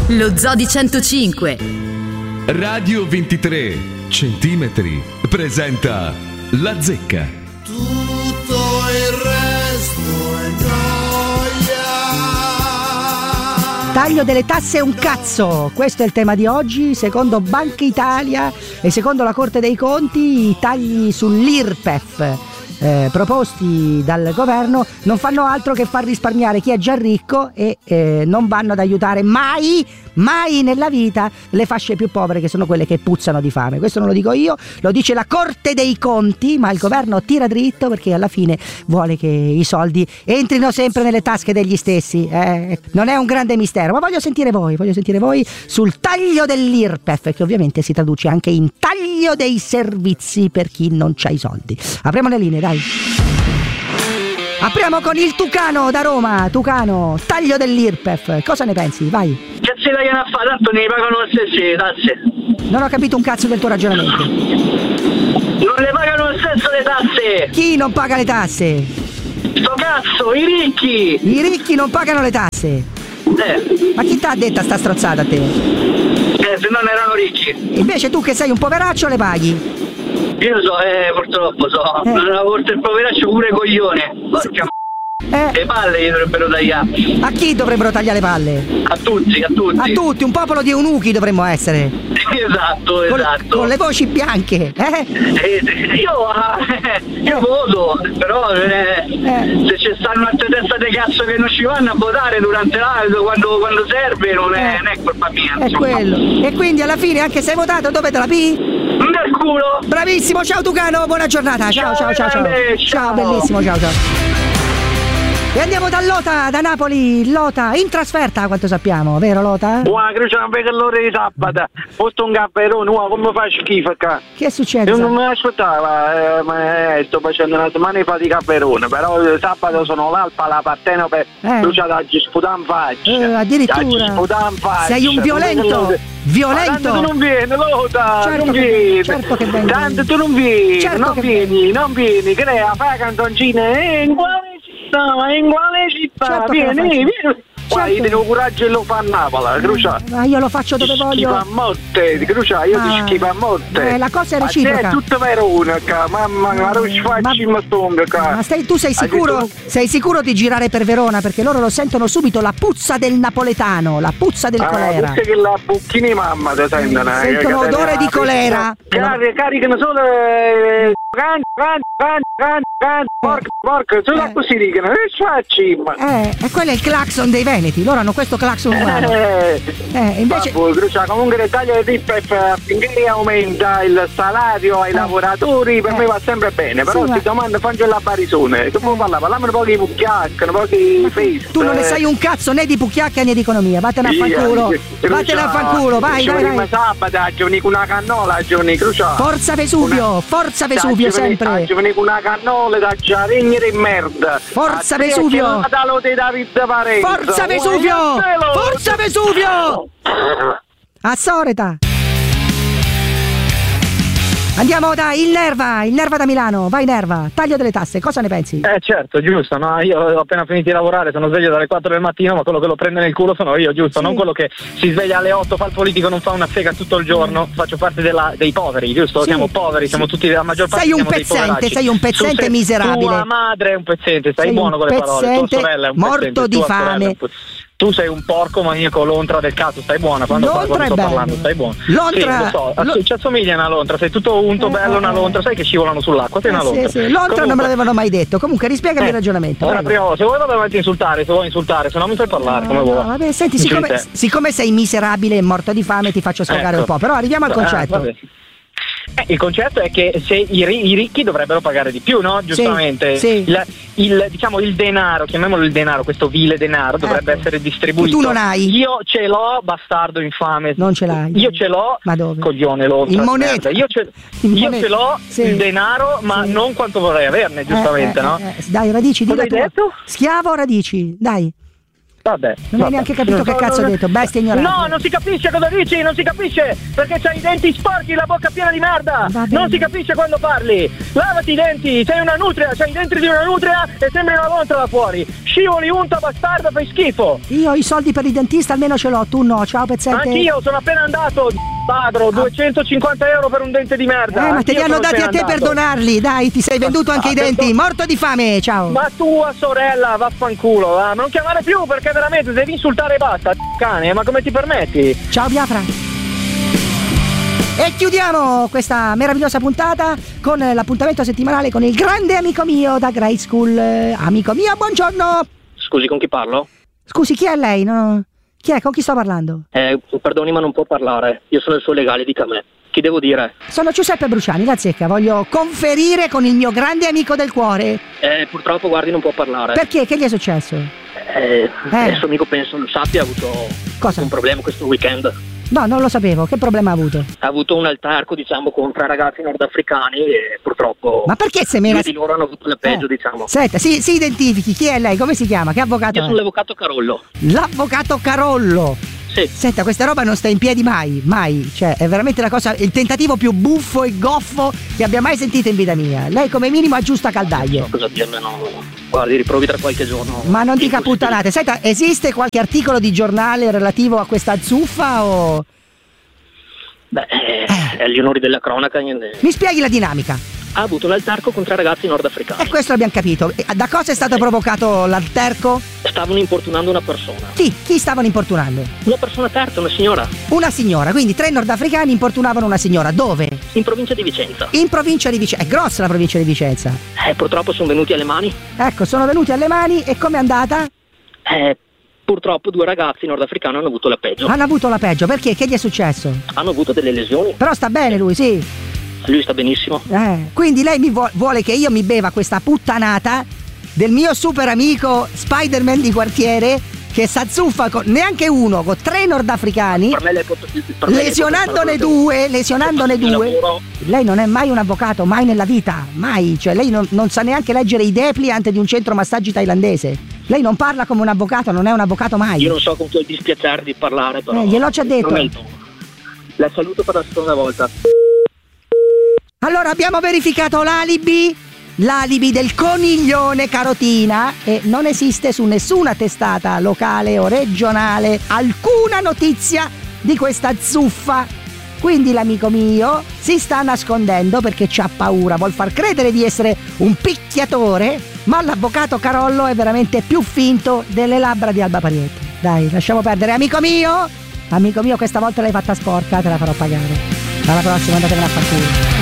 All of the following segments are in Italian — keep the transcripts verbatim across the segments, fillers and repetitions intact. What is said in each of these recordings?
Lo Zoo di centocinque. Radio ventitré centimetri presenta La Zecca. Tutto il resto è noia. Taglio delle tasse è un cazzo, questo è il tema di oggi. Secondo Banca Italia e secondo la Corte dei Conti, i tagli sull'I R P E F eh, proposti dal governo non fanno altro che far risparmiare chi è già ricco e eh, non vanno ad aiutare mai, mai nella vita le fasce più povere, che sono quelle che puzzano di fame. Questo non lo dico io, lo dice la Corte dei Conti, ma il governo tira dritto perché alla fine vuole che i soldi entrino sempre nelle tasche degli stessi. Eh, non è un grande mistero, ma voglio sentire voi, voglio sentire voi sul taglio dell'I R P E F, che ovviamente si traduce anche in taglio dei servizi per chi non c'ha i soldi. Apriamo le linee, dai. Apriamo con il Tucano da Roma. Tucano, taglio dell'I R P E F, cosa ne pensi? Vai. Che si tagliano a fare? Tanto ne pagano lo stesso le tasse. Non ho capito un cazzo del tuo ragionamento. Non le pagano lo stesso le tasse. Chi non paga le tasse? Sto cazzo, i ricchi. I ricchi non pagano le tasse. Eh. Ma chi t'ha detta sta strozzata a te? Eh, se non erano ricchi. Invece tu che sei un poveraccio le paghi. Io so, eh, purtroppo so. Eh. Una volta il poveraccio pure coglione. Porca Eh, le palle gli dovrebbero tagliare. a chi dovrebbero tagliare le palle? A tutti, a tutti. A tutti, un popolo di eunuchi dovremmo essere. Esatto, Con, esatto. con le voci bianche, eh? Eh, io, eh, io voto, però eh, Eh. se ci stanno altre teste di cazzo che non ci vanno a votare durante l'anno quando, quando serve non è, Eh. non è colpa mia. È insomma. quello. E quindi alla fine, anche se hai votato, dove te la pi? Nel culo. Bravissimo, ciao Tucano, buona giornata. Ciao, ciao, ciao, ciao. grande, Ciao, ciao. bellissimo, ciao, ciao. E andiamo da Lota, da Napoli. Lota, in trasferta, quanto sappiamo, vero Lota? Buona Cruciano, perché l'ora di sabato posto un capperone, uah, come fa schifo qua. Che succede? Io non me l'aspettavo, eh, ma eh, sto facendo una settimana fa di capperone, però il sabato sono l'alpa, la parteno per Eh. Cruciano da sputare in faccia. Eh, addirittura. Da sputare in faccia. Sei un violento. Violento. Ma tanto tu non vieni, Lota, Certo non che- vieni. certo che vengo. Tanto tu non vieni, Certo non che vieni, non vieni, crea, fai canzoncine, eh, in quale città, ma in quale città, Certo che lo vieni, faccio. vieni. Qua io tengo coraggio e lo fa a Napoli, Cruciano. Ma io lo faccio dove Schifo voglio. a morte, Cruciano, io Ma- ti schifo a morte. Eh, la cosa è Ma reciproca. te è tutto Verona, ca. Mamma mia, non ci facci Ma- ma stonga, ca. Ma stai, tu sei Hai sicuro? detto- Sei sicuro di girare per Verona? Perché loro lo sentono subito, la puzza del napoletano, la puzza del Ah, colera. tutte che la bucchini mamma ti sentono. eh, Sentono che te odore ne di apri. colera. Cari, caricano solo eh, can, can, can, can, can, porca, porca, solo Eh. così dicono, che facci? Ma Eh, e quello è il clacson dei veneti, loro hanno questo clacson uguale. Eh, Eh, invece Vabbè, Cruciano, comunque le taglie di I R P E F affinché aumenta il salario ai Eh. lavoratori per Eh. me va sempre bene, però Sì, ti ma- domando fangio la barisone, che può parlare? Parlami un po' di pucchiacche, un po' di face. tu non ne sai un cazzo né di pucchiacca né di economia, vattene a fanculo. Vattene a fanculo, vai, vai, Prima vai. sabato, giovani con una cannola, giovani Cruciano. Forza Vesuvio, forza Vesuvio sempre. Giovani con una cannola da giaregnere in merda. Forza A te Vesuvio. che Natale di David Parenzo. Forza Oh, Vesuvio! Marcello. Forza Vesuvio! A Soreta. Andiamo da Il Nerva, Il Nerva da Milano. Vai Nerva, taglio delle tasse, cosa ne pensi? Eh certo, giusto, no? Io ho appena finito di lavorare, sono sveglio dalle quattro del mattino, ma quello che lo prende nel culo sono io, giusto? Sì. Non quello che si sveglia alle otto, fa il politico, non fa una sega tutto il giorno, faccio parte della, dei poveri, giusto? Sì. Siamo poveri, siamo tutti, la maggior parte Sei un siamo dei pezzente, poveracci. sei un pezzente Tu sei- miserabile. Tua madre è un pezzente, stai Sei buono un con le parole, tua pezzente sorella è un morto pezzente, di tua sorella fame. è un pe- Tu sei un porco maniaco lontra del cazzo, stai buona quando, Lontra quando è sto bello. parlando, stai buono. Lontra- Sì, lo so, lo- ci assomiglia a una lontra, sei tutto unto, Eh, bello, una eh, lontra, sai che scivolano sull'acqua, sei una Eh, lontra. sì, sì. Lontra non me Comunque- l'avevano mai detto. Comunque rispiegami Eh, il ragionamento. Ora, prego. prima, se vuoi vado avanti a insultare, se vuoi insultare, se no mi fai parlare come No, vuoi. no, vabbè, senti, Non ci siccome, te. siccome sei miserabile e morto di fame, ti faccio sfogare Ecco. un po'. Però arriviamo al Eh, concetto. vabbè. Eh, il concetto è che se i, ri- i ricchi dovrebbero pagare di più, no? Giustamente. sì. Il, il- diciamo il denaro, chiamiamolo il denaro, questo vile denaro dovrebbe Ecco. essere distribuito. Che tu non hai. Io ce l'ho, bastardo infame. Non ce l'hai. Io ce l'ho, Ma dove? coglione lontra In di moneta. merda. Io ce, In io moneta. ce l'ho Sì. il denaro, ma Sì. non quanto vorrei averne, giustamente, Eh, eh, no? eh, eh, Dai, radici, Cosa dillo hai tu. detto? Schiavo o radici? Dai. Vabbè. Non hai vabbè. neanche capito che No, cazzo no, hai detto, bestia ignorante. No, non si capisce cosa dici, non si capisce, perché c'hai i denti sporchi, la bocca piena di merda. Va bene. Non si capisce quando parli. Lavati i denti, sei una nutria, c'hai i denti di una nutria e sembri una lontra da fuori. scivoli, unta, bastardo, fai schifo. Io i soldi per il dentista almeno ce l'ho, tu no. Ciao pezzente. Anch'io sono appena andato, padro, ah. duecentocinquanta euro per un dente di merda. Eh, ma te li hanno dati a te andato. per donarli, dai, ti sei venduto anche ah, i denti, to... morto di fame, ciao. Ma tua sorella, vaffanculo, va. Non chiamare più perché veramente devi insultare e basta, cane, ma come ti permetti? Ciao Biafra. E chiudiamo questa meravigliosa puntata con l'appuntamento settimanale con il grande amico mio da grade school. Amico mio, buongiorno. Scusi, con chi parlo? Scusi, chi è lei? No? Chi è? Con chi sto parlando? Eh, perdoni, ma non può parlare. Io sono il suo legale, dica a me. Chi devo dire? Sono Giuseppe Bruciani, la zecca. Voglio conferire con il mio grande amico del cuore. Eh, purtroppo, guardi, non può parlare. Perché? Che gli è successo? Eh, eh. Adesso amico penso lo sappia, ha avuto Cosa? un problema questo weekend. No, non lo sapevo. Che problema ha avuto? Ha avuto un alterco, diciamo, con tre ragazzi nordafricani e purtroppo... Ma perché se me la... di loro hanno avuto il peggio, eh. diciamo. Senta, si, si identifichi. Chi è lei? Come si chiama? Che avvocato Io è? sono l'avvocato Carollo. L'avvocato Carollo? Sì. Senta, questa roba non sta in piedi mai, mai. Cioè, è veramente la cosa, il tentativo più buffo e goffo che abbia mai sentito in vita mia. Lei come minimo aggiusta caldaie. No, cosa dirne, no. Guardi, riprovi tra qualche giorno. Ma non dica puttanate. Senta, esiste qualche articolo di giornale relativo a questa zuffa o... Beh, eh. è agli onori della cronaca. Niente. Mi spieghi la dinamica. Ha avuto un alterco con tre ragazzi nordafricani. E questo l'abbiamo capito. Da cosa è stato sì. provocato l'alterco? Stavano importunando una persona. Chi? Chi stavano importunando? Una persona terza, una signora. Una signora, quindi tre nordafricani importunavano una signora. Dove? In provincia di Vicenza. In provincia di Vicenza. È grossa la provincia di Vicenza. Eh, purtroppo sono venuti alle mani. Ecco, sono venuti alle mani e com'è andata? Eh... Purtroppo due ragazzi nordafricani hanno avuto la peggio. Hanno avuto la peggio, perché? Che gli è successo? Hanno avuto delle lesioni. Però sta bene lui, sì. Lui sta benissimo. Eh, quindi lei mi vuole che io mi beva questa puttanata del mio super amico Spider-Man di quartiere che s'azzuffa con neanche uno, con tre nordafricani, per me lei pot- per me lesionandone due, lesionandone due. Lei non è mai un avvocato, mai nella vita, mai. Cioè lei non, non sa neanche leggere i depliant di un centro massaggi thailandese. Lei non parla come un avvocato, non è un avvocato mai. Io non so con chi ho il dispiacere di parlare, però. Eh, gliel'ho già detto. La saluto per la seconda volta. Allora, abbiamo verificato l'alibi, l'alibi del coniglione Carotina e non esiste su nessuna testata locale o regionale alcuna notizia di questa zuffa. Quindi l'amico mio si sta nascondendo perché c'ha paura, vuol far credere di essere un picchiatore, ma l'avvocato Carollo è veramente più finto delle labbra di Alba Parietti. Dai, lasciamo perdere, amico mio. Amico mio, questa volta l'hai fatta sporca, te la farò pagare. Alla prossima, andatevela a far culo.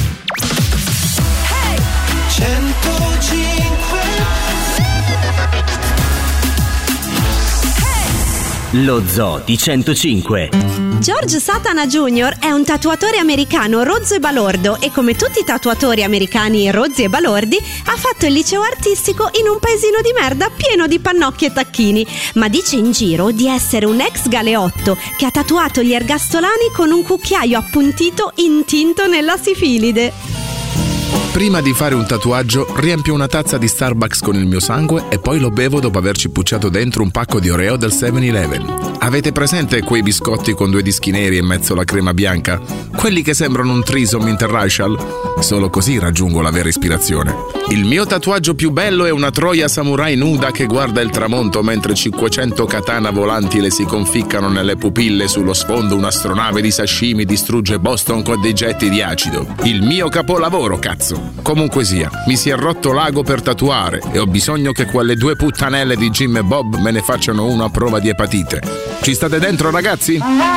Lo Zoo di centocinque. George Satana Junior è un tatuatore americano rozzo e balordo e come tutti i tatuatori americani rozzi e balordi ha fatto il liceo artistico in un paesino di merda pieno di pannocchi e tacchini, ma dice in giro di essere un ex galeotto che ha tatuato gli ergastolani con un cucchiaio appuntito intinto nella sifilide. Prima di fare un tatuaggio riempio una tazza di Starbucks con il mio sangue e poi lo bevo dopo averci pucciato dentro un pacco di Oreo del seven eleven. Avete presente quei biscotti con due dischi neri e mezzo la crema bianca? Quelli che sembrano un trisom interracial? Solo così raggiungo la vera ispirazione. Il mio tatuaggio più bello è una troia samurai nuda che guarda il tramonto mentre cinquecento katana volanti le si conficcano nelle pupille. Sullo sfondo un'astronave di sashimi distrugge Boston con dei getti di acido. Il mio capolavoro, cazzo! Comunque sia, mi si è rotto l'ago per tatuare e ho bisogno che quelle due puttanelle di Jim e Bob me ne facciano una prova di epatite. Ci state dentro, ragazzi?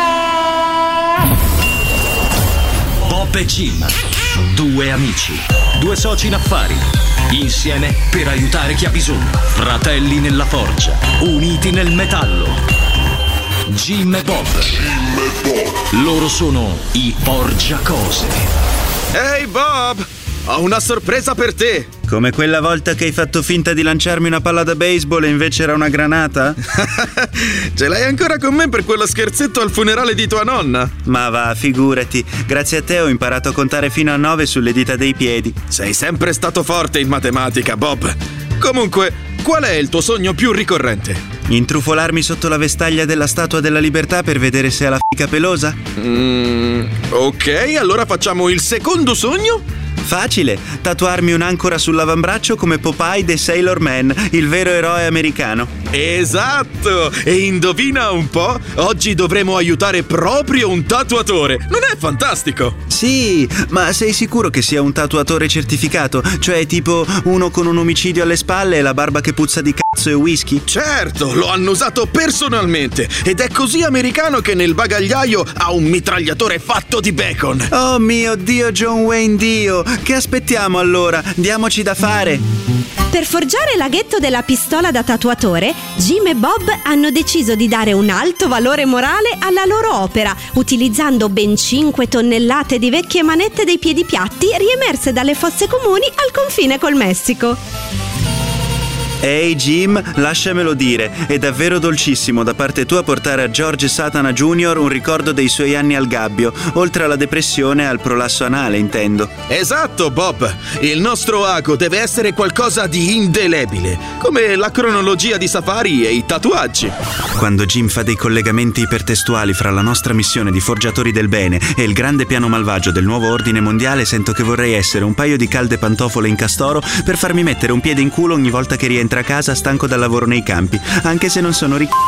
Bob e Jim, due amici, due soci in affari, insieme per aiutare chi ha bisogno, fratelli nella forgia, uniti nel metallo. Jim e Bob, loro sono i Forgiacose. Ehi hey Bob! Ho una sorpresa per te! Come quella volta che hai fatto finta di lanciarmi una palla da baseball e invece era una granata? Ce l'hai ancora con me per quello scherzetto al funerale di tua nonna? Ma va, figurati. Grazie a te ho imparato a contare fino a nove sulle dita dei piedi. Sei sempre stato forte in matematica, Bob. Comunque, qual è il tuo sogno più ricorrente? Intrufolarmi sotto la vestaglia della Statua della Libertà per vedere se ha la fica pelosa? Mm, ok, allora facciamo il secondo sogno? Facile, tatuarmi un'ancora sull'avambraccio come Popeye dei Sailor Man, il vero eroe americano. Esatto! E indovina un po', oggi dovremo aiutare proprio un tatuatore. Non è fantastico? Sì, ma sei sicuro che sia un tatuatore certificato? Cioè tipo uno con un omicidio alle spalle e la barba che puzza di cazzo e whisky? Certo, lo hanno usato personalmente ed è così americano che nel bagagliaio ha un mitragliatore fatto di bacon. Oh mio Dio, John Wayne Dio! Che aspettiamo allora? Diamoci da fare! Per forgiare laghetto della pistola da tatuatore, Jim e Bob hanno deciso di dare un alto valore morale alla loro opera, utilizzando ben cinque tonnellate di vecchie manette dei piedipiatti riemerse dalle fosse comuni al confine col Messico. Ehi Jim, lasciamelo dire, è davvero dolcissimo da parte tua portare a George Satana Junior un ricordo dei suoi anni al gabbio, oltre alla depressione e al prolasso anale, intendo. Esatto, Bob. Il nostro ago deve essere qualcosa di indelebile, come la cronologia di Safari e i tatuaggi. Quando Jim fa dei collegamenti ipertestuali fra la nostra missione di forgiatori del bene e il grande piano malvagio del nuovo ordine mondiale, sento che vorrei essere un paio di calde pantofole in castoro per farmi mettere un piede in culo ogni volta che rientro a casa stanco dal lavoro nei campi, anche se non sono ricco.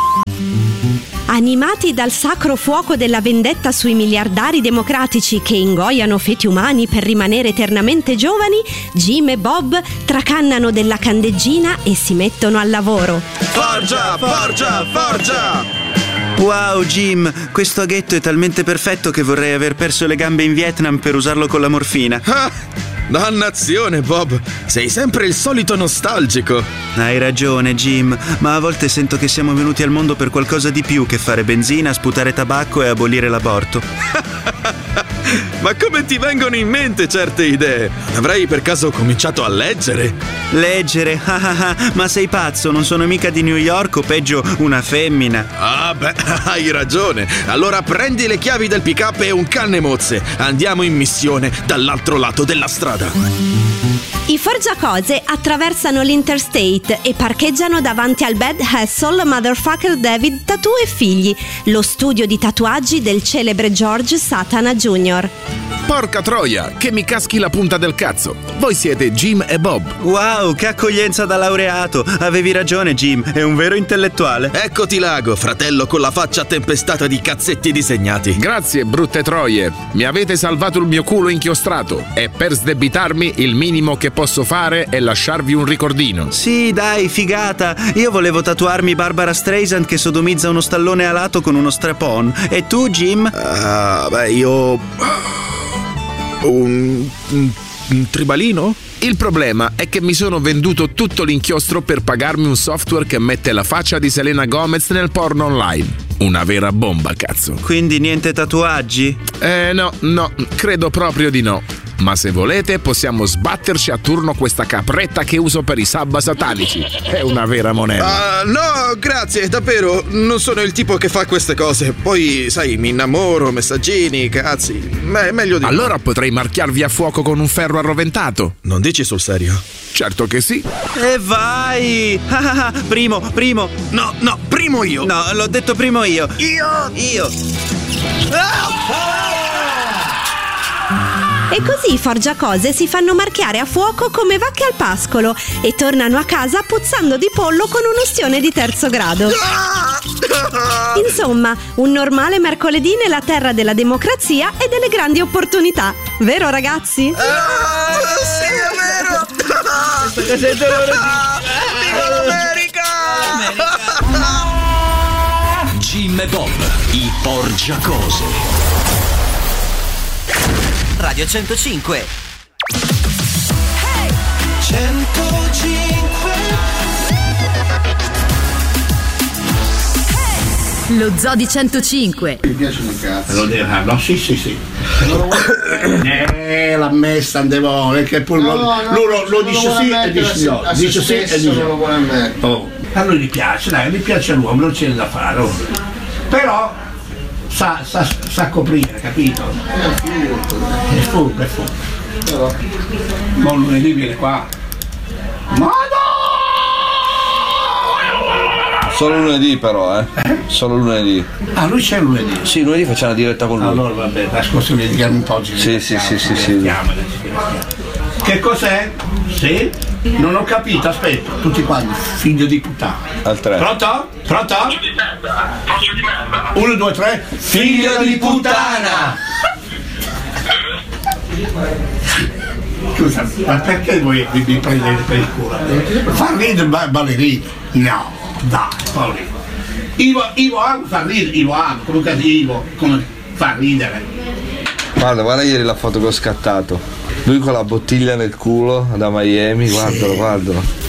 Animati dal sacro fuoco della vendetta sui miliardari democratici che ingoiano feti umani per rimanere eternamente giovani, Jim e Bob tracannano della candeggina e si mettono al lavoro. Forgia, forgia, forgia! Wow Jim, questo aghetto è talmente perfetto che vorrei aver perso le gambe in Vietnam per usarlo con la morfina. Ah! Dannazione, Bob! Sei sempre il solito nostalgico. Hai ragione, Jim, ma a volte sento che siamo venuti al mondo per qualcosa di più che fare benzina, sputare tabacco e abolire l'aborto. Ma come ti vengono in mente certe idee? Avrei per caso cominciato a leggere? Leggere? Ma sei pazzo, non sono mica di New York o peggio una femmina. Ah beh, hai ragione. Allora prendi le chiavi del pick-up e un canne mozze. Andiamo in missione dall'altro lato della strada. I forgiacose attraversano l'Interstate e parcheggiano davanti al Bad Hassel Motherfucker David Tattoo e Figli, lo studio di tatuaggi del celebre George Satana Junior Porca troia, che mi caschi la punta del cazzo. Voi siete Jim e Bob. Wow, che accoglienza da laureato. Avevi ragione, Jim, è un vero intellettuale. Eccoti l'ago, fratello con la faccia tempestata di cazzetti disegnati. Grazie, brutte troie. Mi avete salvato il mio culo inchiostrato e per sdebitarmi il minimo che posso fare è lasciarvi un ricordino. Sì, dai, figata. Io volevo tatuarmi Barbara Streisand che sodomizza uno stallone alato con uno strap-on. E tu, Jim? Ah, uh, beh, io... Un, un, un tribalino? Il problema è che mi sono venduto tutto l'inchiostro per pagarmi un software che mette la faccia di Selena Gomez nel porno online. Una vera bomba, cazzo. Quindi niente tatuaggi? Eh no, no, credo proprio di no. Ma se volete possiamo sbatterci a turno questa capretta che uso per i sabba satanici. È una vera monella. Uh, no, grazie, davvero. Non sono il tipo che fa queste cose. Poi, sai, mi innamoro, messaggini, cazzi. Me- meglio di Allora no. potrei marchiarvi a fuoco con un ferro arroventato. Non dici sul serio? Certo che sì. E vai! Primo, primo. No, no, primo io. No, l'ho detto primo io. Io. Io. E così i forgiacose si fanno marchiare a fuoco come vacche al pascolo e tornano a casa puzzando di pollo con un ustione di terzo grado. Insomma, un normale mercoledì nella terra della democrazia e delle grandi opportunità. Vero, ragazzi? Ah, sì, è vero! Viva l'America! Jim e Bob, i Forgiacose. Radio centocinque. Hey! centocinque. Hey! Lo Zoo di centocinque. Mi piacciono i cazzi. Lo devo, no, sì, sì, sì. Eh, l'ha messa andiamo, che poi no, lo, no, lui lo, lo dice sì e dice no. Dice sì e dice no. Oh. A lui gli piace, dai, gli piace l'uomo, non c'è da fare. Oh. Però Sa, sa, sa coprire, capito? È furbo, è furbo. Ma lunedì viene qua. Madonna! Solo lunedì però, eh? eh? Solo lunedì. Ah, lui c'è lunedì? Sì, lunedì facciamo una diretta con lui. Allora vabbè, la scorsa mi dedichiamo un po' oggi. Sì, sì, sì, sì, sì. Che cos'è? Sì? Non ho capito, aspetta, tutti quanti, figlio di puttana. Al tre. Pronto? Pronto? Uno, due, tre. Figlio di puttana! Scusa, ma perché voi vi, vi prendete per il culo? Fa ridere ba- ballerino? No, dai, Paolino. Ivo, Ivo Ago fa ridere, Ivo Ago, comunque Ivo, come fa ridere. Guarda, guarda ieri la foto che ho scattato. Lui con la bottiglia nel culo da Miami, guardalo, guardalo.